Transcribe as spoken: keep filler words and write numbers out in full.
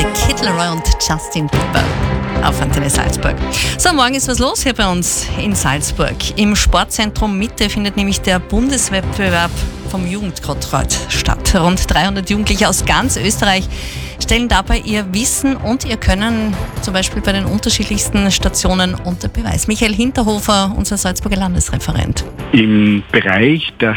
The Kid Laroi und Justin Bieber auf Antenne Salzburg. So, morgen ist was los hier bei uns in Salzburg. Im Sportzentrum Mitte findet nämlich der Bundeswettbewerb vom Jugendkreuz statt. Rund dreihundert Jugendliche aus ganz Österreich stellen dabei ihr Wissen und ihr Können zum Beispiel bei den unterschiedlichsten Stationen unter Beweis. Michael Hinterhofer, unser Salzburger Landesreferent. Im Bereich der